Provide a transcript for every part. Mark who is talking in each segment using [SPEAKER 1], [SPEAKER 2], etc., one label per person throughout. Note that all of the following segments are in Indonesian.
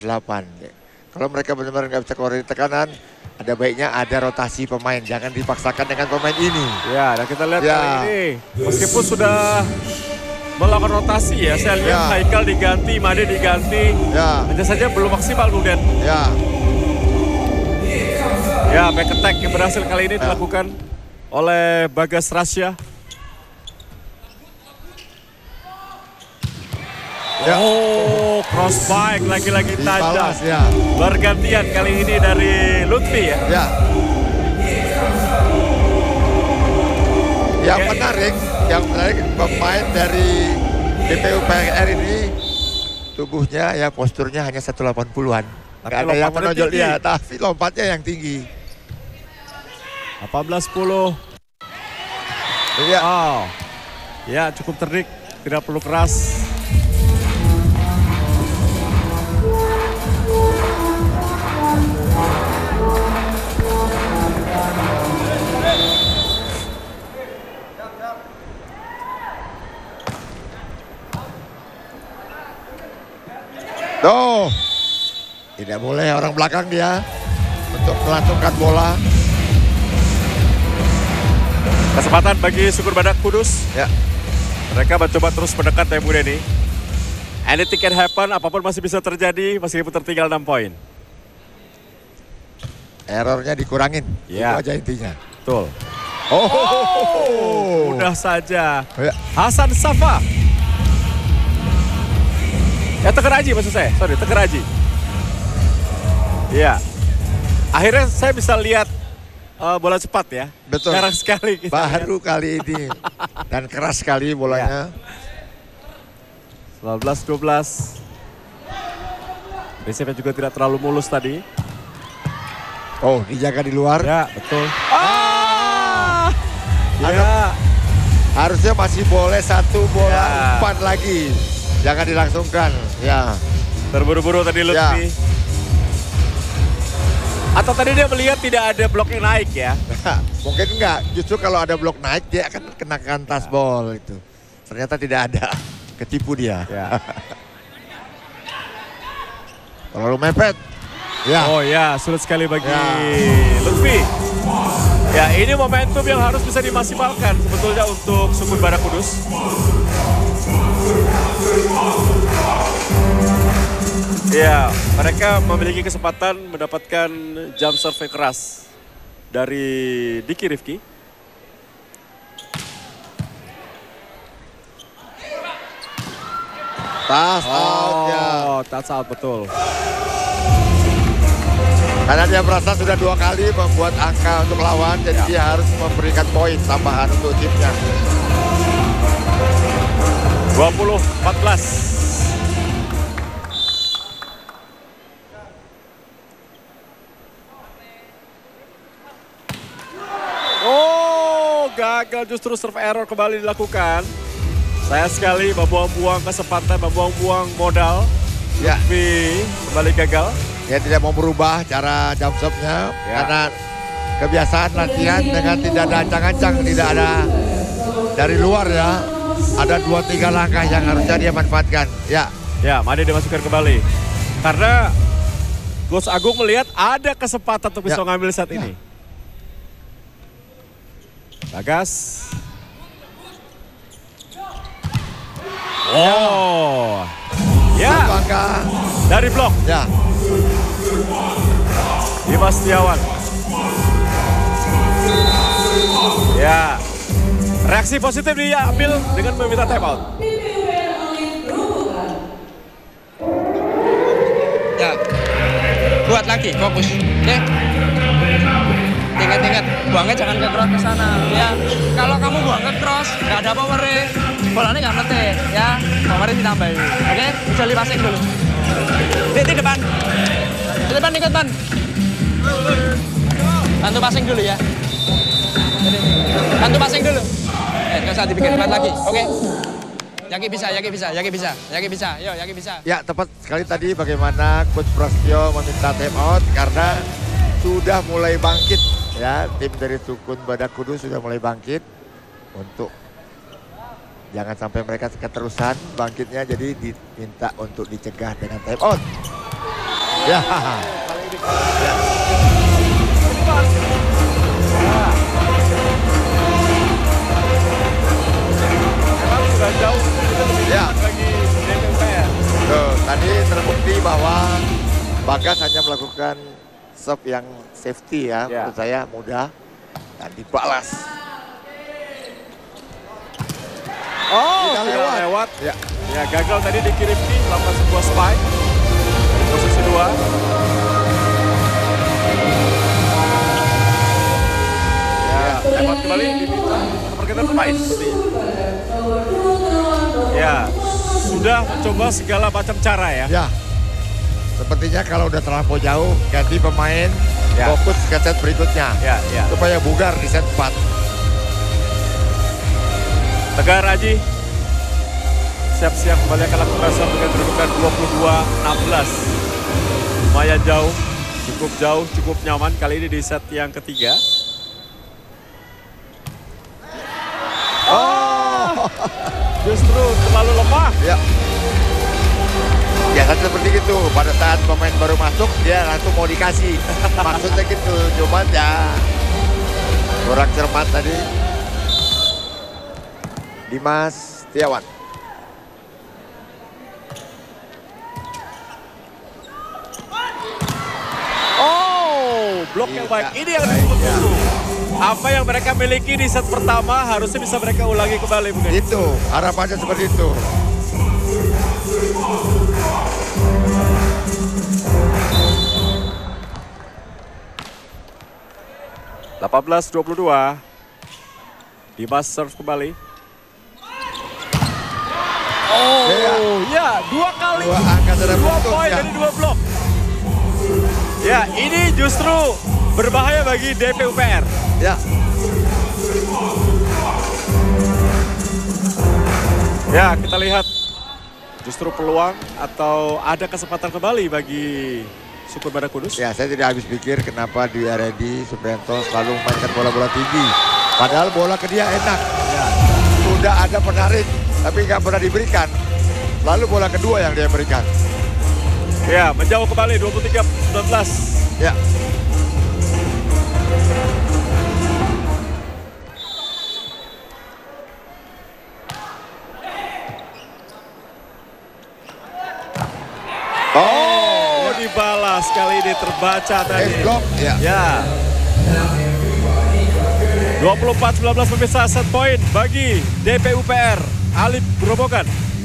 [SPEAKER 1] 8. Kalau mereka benar-benar nggak bisa keluar dari tekanan, ada baiknya ada rotasi pemain. Jangan dipaksakan dengan pemain ini.
[SPEAKER 2] Ya, dan kita lihat kali ini, meskipun sudah melakukan rotasi ya, saya lihat Haikal diganti, Made diganti. Hanya saja belum maksimal, Bung Den. Ya, back attack yang berhasil kali ini dilakukan oleh Bagas Rasya. Oh, cross bike lagi-lagi tajam. Bergantian kali ini dari Lutfi ya.
[SPEAKER 1] Yang menarik pemain dari DPUPR ini tubuhnya ya posturnya hanya 180-an. Nggak ada yang menonjol dia, tapi lompatnya yang tinggi.
[SPEAKER 2] 18-10. Ya, cukup terdik, tidak perlu keras.
[SPEAKER 1] Tuh, tidak boleh orang belakang dia untuk melantunkan bola.
[SPEAKER 2] Kesempatan bagi Syukur Badak Kudus. Mereka mencoba terus mendekat ya Bung Denny. Anything can happen, apapun masih bisa terjadi meskipun tertinggal 6 poin.
[SPEAKER 1] Errornya dikurangin, itu aja intinya.
[SPEAKER 2] Betul. Mudah saja. Hasan Safa. Teker Aji maksud saya, sorry, Teker Aji. Iya. Akhirnya saya bisa lihat bola cepat ya.
[SPEAKER 1] Betul.
[SPEAKER 2] Jarang sekali.
[SPEAKER 1] Baru kali ini. Dan keras sekali bolanya.
[SPEAKER 2] 19-12. Receive juga tidak terlalu mulus tadi.
[SPEAKER 1] Oh, dijaga di luar.
[SPEAKER 2] Ya, betul.
[SPEAKER 1] Harusnya masih boleh satu bola umpan lagi. Jangan dilangsungkan,
[SPEAKER 2] Terburu-buru tadi Lutfi. Atau tadi dia melihat tidak ada blok yang naik ya?
[SPEAKER 1] Mungkin enggak, justru kalau ada blok naik dia akan kenakan tasbol itu. Ternyata tidak ada, ketipu dia. Terlalu mepet.
[SPEAKER 2] Oh ya, sulit sekali bagi Lutfi. Ya, ini momentum yang harus bisa dimaksimalkan sebetulnya untuk Syukur Badak Kudus. Ya, mereka memiliki kesempatan mendapatkan jump serve keras dari Diki Rifki. Touch out betul.
[SPEAKER 1] Karena dia merasa sudah 2 kali membuat angka untuk lawan, jadi dia harus memberikan poin tambahan untuk timnya.
[SPEAKER 2] 20-14. Gagal justru serve error kembali dilakukan. Sayang sekali membuang-buang kesempatan, membuang-buang modal. Tapi kembali gagal.
[SPEAKER 1] Dia tidak mau berubah cara jump shot-nya karena kebiasaan latihan dengan tidak ada ancang-ancang, tidak ada dari luar ya. Ada 2-3 langkah yang harusnya dia manfaatkan.
[SPEAKER 2] Made dimasukkan kembali. Karena Coach Agung melihat ada kesempatan untuk bisa mengambil saat ini. Bagas. Dari blok. Dimas Setiawan. Reaksi positif diambil dengan meminta time out.
[SPEAKER 3] Buat lagi, fokus. Oke. Ingat-ingat, buangnya jangan ke cross ke sana. Kalau kamu buang ke cross, nggak ada power-nya. Bolanya nggak ngerti, power-nya ditambahin. Oke, kecuali passing dulu. Di depan. Di depan ikut, Ban. Bantu passing dulu ya. Bantu passing dulu. Nggak usah dibikin cepat lagi, oke. Yaki bisa. Yo, Yaki bisa.
[SPEAKER 1] Ya, tepat sekali tadi bagaimana Coach Prasetyo meminta time out karena sudah mulai bangkit. Tim dari Syukur Badak Kudus sudah mulai bangkit untuk jangan sampai mereka keterusan bangkitnya, jadi diminta untuk dicegah dengan time out. Ya.
[SPEAKER 2] Memang sudah jauh
[SPEAKER 1] Ya.
[SPEAKER 2] bagi DPUPR.
[SPEAKER 1] Tuh, tadi terbukti bahwa Bagas hanya melakukan serve yang safety ya,
[SPEAKER 2] Ya.
[SPEAKER 1] menurut saya mudah dan dibalas.
[SPEAKER 2] Oh,
[SPEAKER 1] Tidak
[SPEAKER 2] tidak lewat.
[SPEAKER 1] Ya.
[SPEAKER 2] Ya, gagal tadi dikirim di melakukan sebuah spike. Posisi 2. Ya, lewat kembali diminta pergantian pemain sepertinya. Ya, sudah mencoba segala macam cara ya.
[SPEAKER 1] Ya. Sepertinya kalau udah terlampau jauh, ganti pemain,
[SPEAKER 2] Ya.
[SPEAKER 1] fokus ke set berikutnya.
[SPEAKER 2] Ya, ya.
[SPEAKER 1] Supaya bugar di set 4.
[SPEAKER 2] Tegar Aji siap-siap kembali akan lakukan serve dengan kedudukan 22-16. Lumayan jauh, cukup nyaman kali ini di set yang ketiga. Oh, justru terlalu lemah.
[SPEAKER 1] Ya. Biasa seperti itu, pada saat pemain baru masuk, dia langsung mau dikasih. Maksudnya gitu, cuman ya kurang cermat tadi. Dimas Setiawan.
[SPEAKER 2] Oh, blok yang baik. Ini yang ditunggu-tunggu. Apa yang mereka miliki di set pertama harusnya bisa mereka ulangi kembali. Mungkin.
[SPEAKER 1] Itu, harapannya seperti itu.
[SPEAKER 2] (18-22). Dimas serve kembali. Oh, ya, 2 kali.
[SPEAKER 1] 2 angka sudah
[SPEAKER 2] 2
[SPEAKER 1] putus,
[SPEAKER 2] poin
[SPEAKER 1] ya.
[SPEAKER 2] dari 2 blok. Ya, ini justru berbahaya bagi DPUPR.
[SPEAKER 1] Ya.
[SPEAKER 2] Ya, kita lihat justru peluang atau ada kesempatan kembali bagi Syukur Badak Kudus.
[SPEAKER 1] Ya, saya tidak habis pikir kenapa di Aredi Suprianto selalu memainkan bola-bola tinggi. Padahal bola ke dia enak.
[SPEAKER 2] Ya.
[SPEAKER 1] Sudah ada penarik, tapi nggak pernah diberikan. Lalu bola kedua yang dia berikan.
[SPEAKER 2] Ya, menjauh kembali 23-19.
[SPEAKER 1] Ya.
[SPEAKER 2] Oh, dibalas kali ini terbaca tadi.
[SPEAKER 1] Block, ya.
[SPEAKER 2] Ya. 24-19 pemirsa, set point bagi DPUPR. Alip Grobogan.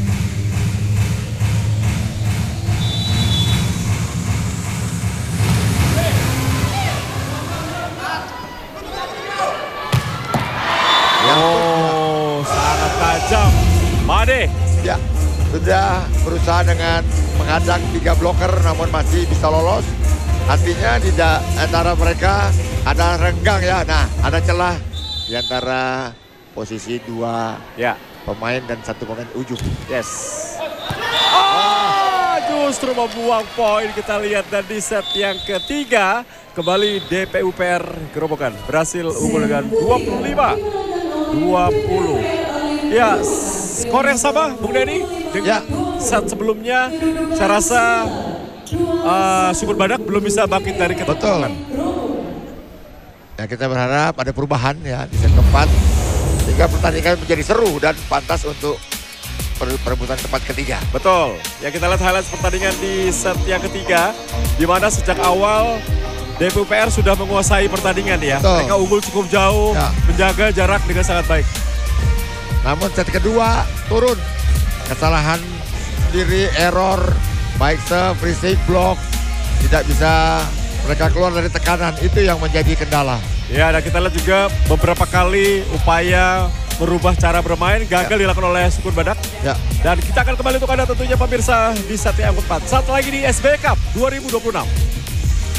[SPEAKER 2] Oh, sangat tajam. Made.
[SPEAKER 1] Ya, sudah berusaha dengan menghadang 3 bloker namun masih bisa lolos. Artinya di antara mereka ada renggang ya. Nah, ada celah di antara posisi 2
[SPEAKER 2] Ya.
[SPEAKER 1] pemain dan 1 pemain ujung.
[SPEAKER 2] Yes. Ah, justru membuang poin kita lihat, dan di set yang ketiga kembali DPUPR Gerobokan berhasil unggul dengan 25-20. Ya, skor yang sama Bung Denny dengan set sebelumnya. Saya rasa Syukur Badak belum bisa bangkit dari keterpurukan.
[SPEAKER 1] Ya, kita berharap ada perubahan ya di set keempat sehingga pertandingan menjadi seru dan pantas untuk perebutan tempat ketiga.
[SPEAKER 2] Betul. Ya, kita lihat highlight pertandingan di set yang ketiga, di mana sejak awal DPUPR sudah menguasai pertandingan ya.
[SPEAKER 1] Betul.
[SPEAKER 2] Mereka unggul cukup jauh, menjaga jarak dengan sangat baik.
[SPEAKER 1] Namun set kedua turun. Kesalahan sendiri, error, baik serve, receive, block. Tidak bisa mereka keluar dari tekanan. Itu yang menjadi kendala.
[SPEAKER 2] Ya, dan kita lihat juga beberapa kali upaya merubah cara bermain gagal dilakukan oleh Syukur Badak.
[SPEAKER 1] Ya.
[SPEAKER 2] Dan kita akan kembali untuk Anda tentunya pemirsa di set yang keempat. Saat lagi di SB Cup 2026.